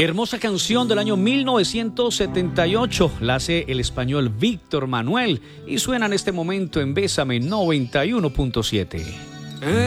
Hermosa canción del año 1978, la hace el español Víctor Manuel y suena en este momento en Bésame 91.7.